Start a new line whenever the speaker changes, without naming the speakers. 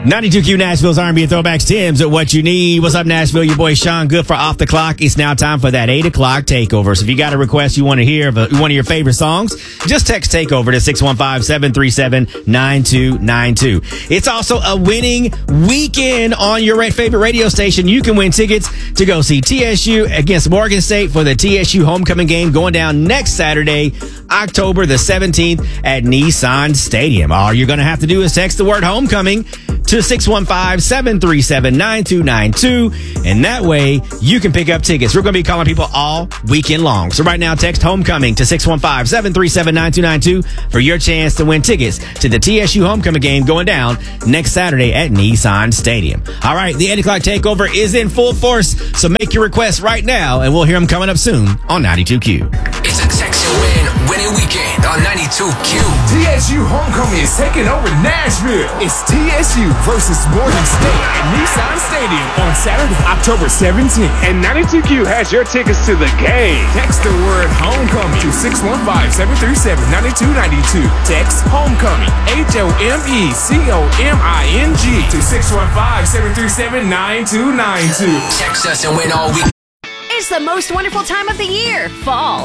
92Q Nashville's R&B and Throwbacks. Tim's at What You Need. What's up, Nashville? Your boy Sean Good for Off the Clock. It's now time for that 8 o'clock takeover. So if you got a request you want to hear of one of your favorite songs, just text takeover to 615-737-9292. It's also a winning weekend on your favorite radio station. You can win tickets to go see TSU against Morgan State for the TSU homecoming game going down next Saturday, October the 17th at Nissan Stadium. All you're going to have to do is text the word homecoming to 615-737-9292, and that way you can pick up tickets. We're going to be calling people all weekend long. So right now, text homecoming to 615-737-9292 for your chance to win tickets to the TSU homecoming game going down next Saturday at Nissan Stadium. All right, the 8 o'clock takeover is in full force, so make your requests right now, and we'll hear them coming up soon on 92Q.
It's a Texas winning weekend on 92Q.
TSU homecoming is taking over Nashville. It's TSU versus Morgan State at Nissan Stadium on Saturday, October 17th.
And 92Q has your tickets to the game.
Text the word homecoming to 615-737-9292. Text homecoming, HOMECOMING, to 615-737-9292.
Text us and win all week.
It's the most wonderful time of the year, fall.